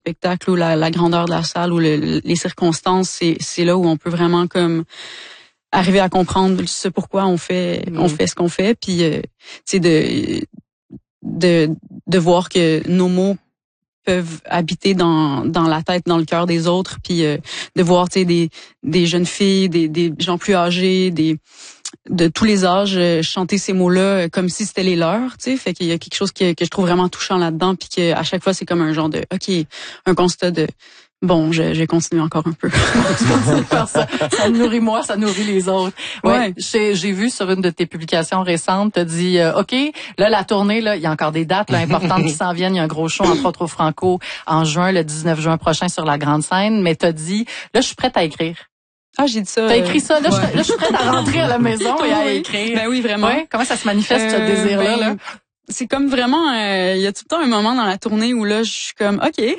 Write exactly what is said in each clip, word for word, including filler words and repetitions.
spectacle ou la, la grandeur de la salle ou le, les circonstances, c'est, c'est là où on peut vraiment comme arriver à comprendre ce pourquoi on fait mmh. on fait ce qu'on fait, puis euh, tu sais de de de voir que nos mots peuvent habiter dans dans la tête, dans le cœur des autres, puis euh, de voir tu sais des des jeunes filles, des des gens plus âgés, des de tous les âges euh, chanter ces mots-là euh, comme si c'était les leurs, tu sais, fait qu'il y a quelque chose que que je trouve vraiment touchant là-dedans, puis que à chaque fois c'est comme un genre de OK, un constat de bon, je, je vais continuer encore un peu. ça, ça nourrit moi, ça nourrit les autres. Ouais, ouais. J'ai, j'ai vu sur une de tes publications récentes, t'as dit, euh, OK, là, la tournée, là, il y a encore des dates là, importantes qui s'en viennent. Il y a un gros show, entre autres au Franco, en juin, le dix-neuf juin prochain sur la grande scène. Mais t'as dit, là, je suis prête à écrire. Ah, j'ai dit ça. T'as écrit ça. Là, ouais. je, là, je suis prête à rentrer à la maison et à oui. écrire. Ben oui, vraiment. Ouais. Comment ça se manifeste, euh, ce désir-là, ben, là? C'est comme vraiment, il euh, y a tout le temps un moment dans la tournée où là, je suis comme, OK. C'est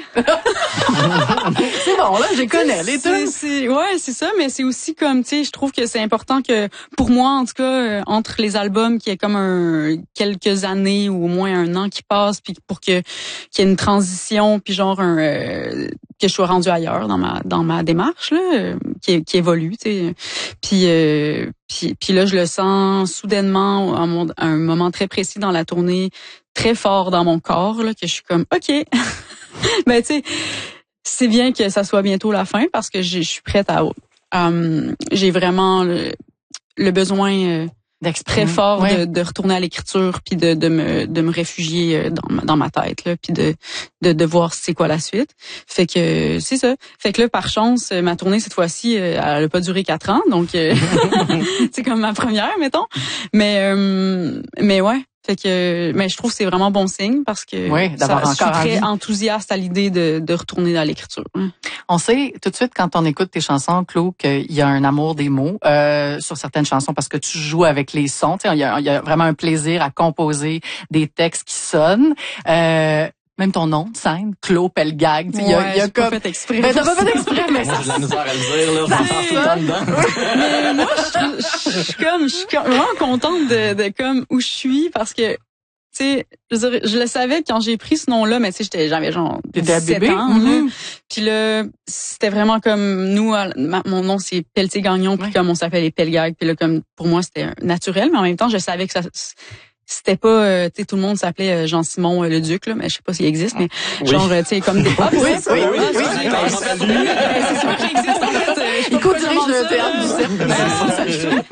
bon, là, je connais les c'est, c'est, ouais, c'est ça, mais c'est aussi comme, tu sais, je trouve que c'est important que, pour moi, en tout cas, euh, entre les albums, qu'il y ait comme un, quelques années ou au moins un an qui passe, puis pour que, qu'il y ait une transition, puis genre un, euh, que je sois rendue ailleurs dans ma, dans ma démarche, là, euh, qui, qui évolue, tu sais. Puis, euh, puis, puis là, je le sens soudainement à, mon, à un moment très précis dans la tournée, très fort dans mon corps, là, que je suis comme, OK. Ben, tu sais, c'est bien que ça soit bientôt la fin parce que je suis prête à... Um, j'ai vraiment le, le besoin euh, très fort ouais. de, de retourner à l'écriture puis de, de me de me réfugier dans ma, dans ma tête là puis de, de de voir c'est quoi la suite. Fait que c'est ça. Fait que là par chance ma tournée cette fois-ci elle a pas duré quatre ans donc euh, c'est comme ma première mettons. Mais euh, mais ouais. Fait que, mais je trouve que c'est vraiment bon signe parce que oui, d'avoir ça, encore je suis très envie. enthousiaste à l'idée de, de retourner dans l'écriture. On sait tout de suite quand on écoute tes chansons, Claude, qu'il y a un amour des mots euh, sur certaines chansons parce que tu joues avec les sons. Tu sais, il y a, il y a vraiment un plaisir à composer des textes qui sonnent. Euh, Même ton nom, scène, Claude Pelgag. Il y a, ouais, y a comme... pas fait exprès. Ben, t'as pas fait exprès, mais ça... Moi, j'ai de la misère à le dire, là. Ça, je ça. Dedans. Mais moi, je, je suis comme, je suis comme vraiment contente de, de comme où je suis parce que, tu sais, je, je le savais quand j'ai pris ce nom-là, mais tu sais, j'étais, j'avais genre dix-sept ans. Mm-hmm. Puis là, c'était vraiment comme nous, ma, mon nom c'est Pelletier Gagnon, puis ouais. comme on s'appelle les Pelgag, puis là comme pour moi c'était naturel, mais en même temps je savais que ça c'était pas euh, tu sais tout le monde s'appelait euh, Jean-Simon euh, le Duc là, mais je sais pas s'il existe, mais oui. genre tu sais comme des ah, oui, oui, oui, oui, oui, c'est sûr qu'il existe en fait. Euh, il co-dirige le théâtre du cercle.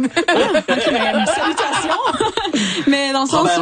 Salutations. Mais dans le sens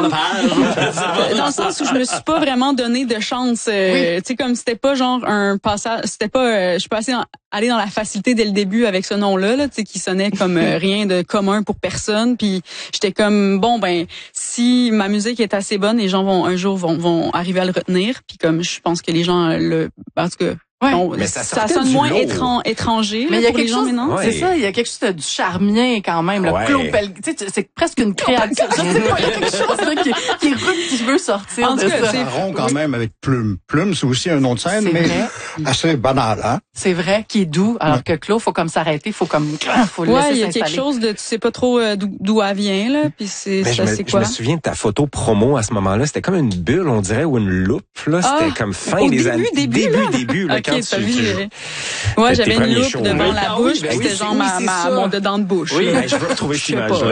où dans le sens où je me suis pas vraiment donné de chance, euh, oui. tu sais comme c'était pas genre un passage, c'était pas euh, je suis pas assez dans, aller dans la facilité dès le début avec ce nom-là là, tu sais qui sonnait comme euh, rien de commun pour personne, puis j'étais comme bon ben si ma musique est assez bonne, les gens vont un jour vont vont arriver à le retenir, puis comme je pense que les gens le en tout cas ouais. bon, mais ça, ça sonne moins étran, étranger mais là, il y a pour les gens chose, maintenant. Ouais. C'est ça, il y a quelque chose de, du charmien quand même. Le ouais. Claude Pelgag, tu sais, c'est presque une créature. Je sais pas, il y a quelque chose là, qui, qui, qui veut sortir en de tout cas, ça. C'est rond quand même avec Plume. Plume, c'est aussi un nom de scène, c'est mais vrai. Assez banal, hein. C'est vrai, qui est doux. Alors ouais. que Claude, faut comme s'arrêter, faut comme, faut le ouais, laisser s'installer. Ouais, il y a quelque chose de, tu sais pas trop d'où, d'où elle vient là, puis c'est mais ça, je me, c'est quoi. Je me souviens de ta photo promo à ce moment-là, c'était comme une bulle, on dirait, ou une loupe là, ah, c'était comme fin des années, début, début, début, là, okay, quand tu. Vu, tu ouais, j'avais une loupe shows, devant oui. la bouche, ah, oui, puis c'était oui, genre oui, ma, ma mon dedans de bouche. Oui, ben, je veux retrouver cette image-là.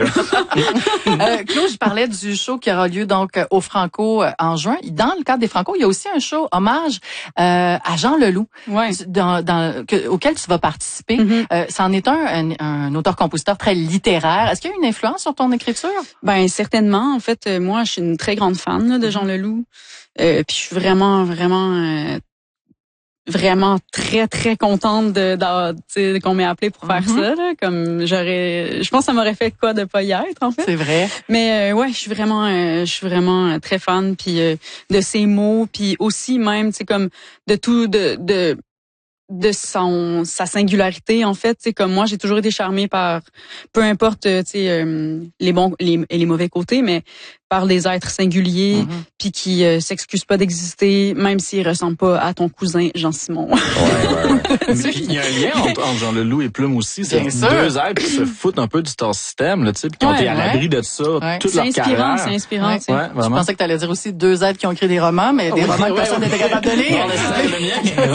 euh, Claude, je parlais du show qui aura lieu donc au Franco en juin. Dans le cadre des Franco, il y a aussi un show hommage euh, à Jean Leloup, ouais. dans, dans, que, auquel tu vas participer. Mm-hmm. Euh, c'en est un, un, un auteur-compositeur très littéraire. Est-ce qu'il y a une influence sur ton écriture? Ben certainement. En fait, euh, moi, je suis une très grande fan là, de Jean Leloup. Euh, puis je suis vraiment, vraiment... Euh, vraiment très très contente de, de, de qu'on m'ait appelé pour faire mm-hmm. ça là, comme j'aurais je pense que ça m'aurait fait quoi de pas y être en fait. C'est vrai. Mais euh, ouais, je suis vraiment euh, je suis vraiment très fan puis euh, de ses mots puis aussi même tu sais comme de tout de de de son sa singularité en fait, tu sais comme moi j'ai toujours été charmée par peu importe tu sais euh, les bons les et les mauvais côtés mais par les êtres singuliers mm-hmm. puis qui euh, s'excusent pas d'exister même s'ils ressemblent pas à ton cousin Jean-Simon. Ouais, ouais, ouais. Mais il y a un lien entre, entre Jean Leloup et Plume aussi, c'est deux êtres qui se foutent un peu du star system là, tu sais, puis qui ont ouais, été à l'abri ouais. de ça ouais. toute c'est leur carrière. C'est inspirant, c'est inspirant. Ouais, je pensais que tu allais dire aussi deux êtres qui ont écrit des romans mais des romans que personne n'était capable de lire.